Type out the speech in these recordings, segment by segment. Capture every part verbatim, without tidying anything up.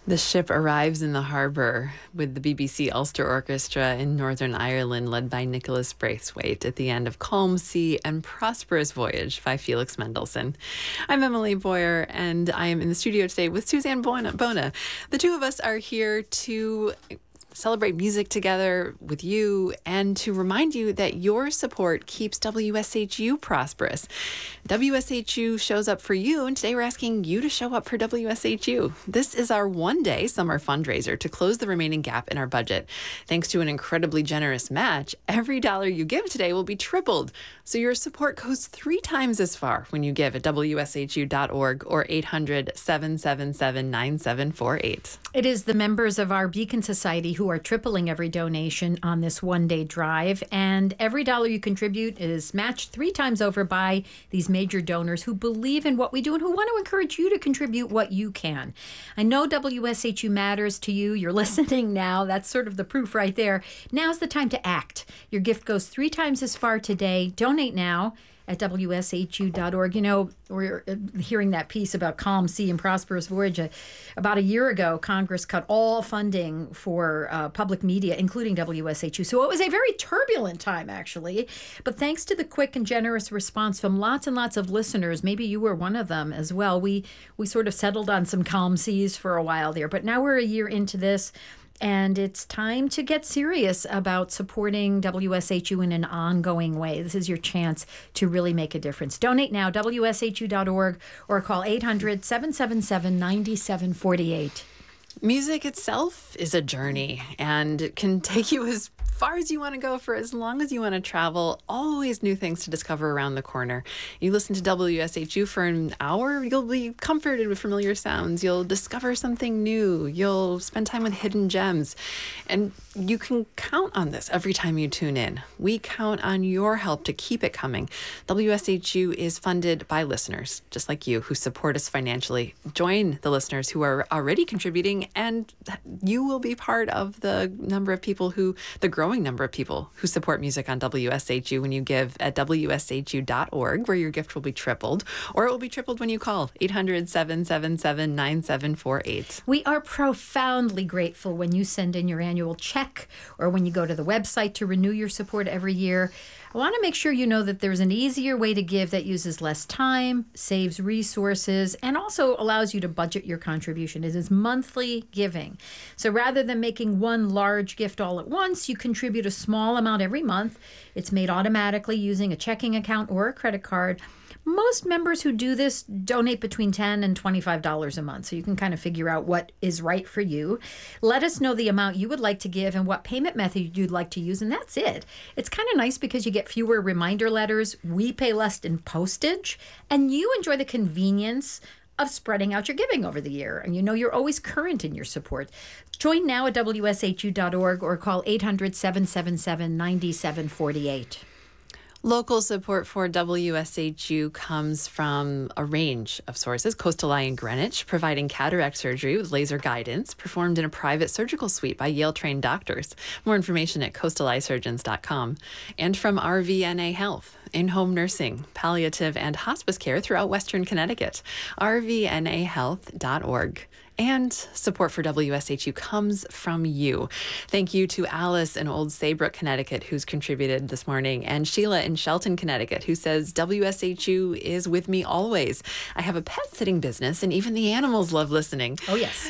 The ship arrives in the harbour with the B B C Ulster Orchestra in Northern Ireland, led by Nicholas Braithwaite, at the end of Calm Sea and Prosperous Voyage by Felix Mendelssohn. I'm Emily Boyer, and I am in the studio today with Suzanne Bona. Bona. The two of us are here to celebrate music together with you and to remind you that your support keeps W S H U prosperous. W S H U shows up for you, and today we're asking you to show up for W S H U. This is our one-day summer fundraiser to close the remaining gap in our budget. Thanks to an incredibly generous match, every dollar you give today will be tripled. So your support goes three times as far when you give at W S H U dot org or eight hundred, seven seven seven, nine seven four eight. It is the members of our Beacon Society who are tripling every donation on this one-day drive, and every dollar you contribute is matched three times over by these major donors who believe in what we do and who want to encourage you to contribute what you can. I know W S H U matters to you. You're listening now. That's sort of the proof right there. Now's the time to act. Your gift goes three times as far today. Donate now at W S H U dot org. You know, we're hearing that piece about Calm Sea and Prosperous Voyage. About a year ago, Congress cut all funding for uh, public media, including W S H U. So it was a very turbulent time, actually. But thanks to the quick and generous response from lots and lots of listeners, maybe you were one of them as well, we, we sort of settled on some calm seas for a while there. But now we're a year into this, and it's time to get serious about supporting W S H U in an ongoing way. This is your chance to really make a difference. Donate now, W S H U dot org, or call eight hundred, seven seven seven, nine seven four eight. Music itself is a journey, and it can take you as far as you want to go for as long as you want to travel. Always new things to discover around the corner. You listen to W S H U for an hour, you'll be comforted with familiar sounds. You'll discover something new. You'll spend time with hidden gems. And you can count on this every time you tune in. We count on your help to keep it coming. W S H U is funded by listeners, just like you, who support us financially. Join the listeners who are already contributing, and you will be part of the number of people who, the growing number of people who support music on W S H U when you give at W S H U dot org, where your gift will be tripled, or it will be tripled when you call eight hundred, seven seven seven, nine seven four eight. We are profoundly grateful when you send in your annual check or when you go to the website to renew your support every year. I want to make sure you know that there's an easier way to give that uses less time, saves resources, and also allows you to budget your contribution. It is monthly giving. So rather than making one large gift all at once, you contribute a small amount every month. It's made automatically using a checking account or a credit card. Most members who do this donate between ten dollars and twenty-five dollars a month, so you can kind of figure out what is right for you. Let us know the amount you would like to give and what payment method you'd like to use, and that's it. It's kind of nice because you get fewer reminder letters, we pay less in postage, and you enjoy the convenience of spreading out your giving over the year. And you know you're always current in your support. Join now at W S H U dot org or call eight hundred, seven seven seven, nine seven four eight. Local support for W S H U comes from a range of sources. Coastal Eye in Greenwich, providing cataract surgery with laser guidance, performed in a private surgical suite by Yale-trained doctors. More information at coastal eye surgeons dot com. And from R V N A Health, in-home nursing, palliative, and hospice care throughout Western Connecticut. R V N A health dot org. And support for W S H U comes from you. Thank you to Alice in Old Saybrook, Connecticut, who's contributed this morning, and Sheila in Shelton, Connecticut, who says, W S H U is with me always. I have a pet sitting business, and even the animals love listening. Oh, yes.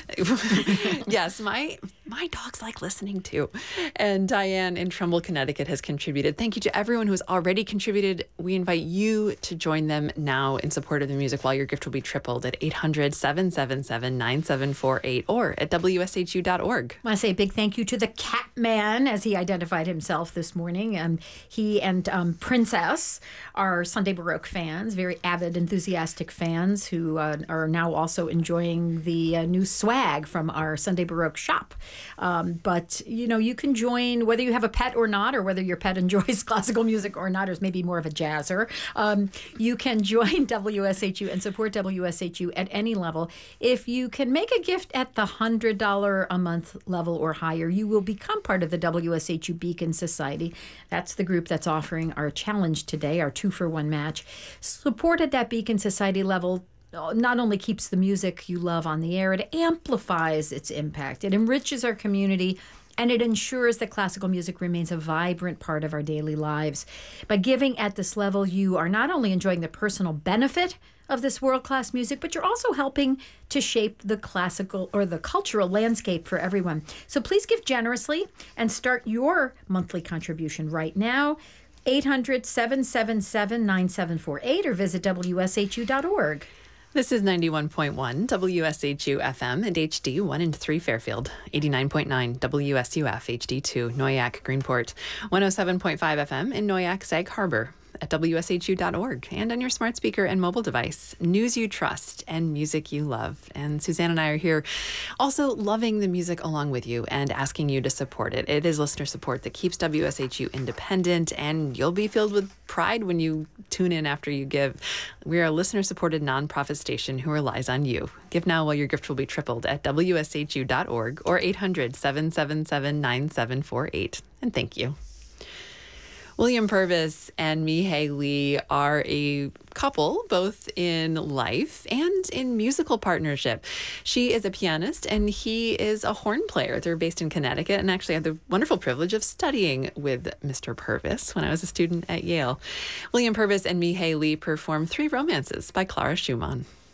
Yes, my my dogs like listening too. And Diane in Trumbull, Connecticut, has contributed. Thank you to everyone who's already contributed. We invite you to join them now in support of the music, while your gift will be tripled at eight hundred, seven seven seven, nine seven four eight or at W S H U dot org. I want to say a big thank you to the Cat Man, as he identified himself this morning. Um, he and um, Princess are Sunday Baroque fans, very avid, enthusiastic fans who uh, are now also enjoying the uh, new swag from our Sunday Baroque shop. Um, but, you know, you can join, whether you have a pet or not, or whether your pet enjoys classical music or not, or is maybe more of a jazzer. Um, you can join W S H U and support W S H U at any level. If you can make a gift at the one hundred dollars a month level or higher, you will become part of the W S H U Beacon Society. That's the group that's offering our challenge today, our two-for-one match. Support at that Beacon Society level not only keeps the music you love on the air, it amplifies its impact. It enriches our community, and it ensures that classical music remains a vibrant part of our daily lives. By giving at this level, you are not only enjoying the personal benefit of this world-class music, but you're also helping to shape the classical or the cultural landscape for everyone. So please give generously and start your monthly contribution right now. eight hundred, seven seven seven, nine seven four eight or visit W S H U dot org. This is ninety-one point one W S H U F M and H D one and three Fairfield, eighty-nine point nine W S U F H D two Noyac Greenport, one oh seven point five F M in Noyac Sag Harbor, at W S H U dot org and on your smart speaker and mobile device. News you trust and music you love. And Suzanne and I are here also loving the music along with you and asking you to support it. It is listener support that keeps W S H U independent, and you'll be filled with pride when you tune in after you give. We are a listener-supported nonprofit station who relies on you. Give now while your gift will be tripled at W S H U dot org or eight hundred, seven seven seven, nine seven four eight. And thank you. William Purvis and Mihai Lee are a couple, both in life and in musical partnership. She is a pianist and he is a horn player. They're based in Connecticut, and actually I had the wonderful privilege of studying with Mister Purvis when I was a student at Yale. William Purvis and Mihai Lee performed Three Romances by Clara Schumann.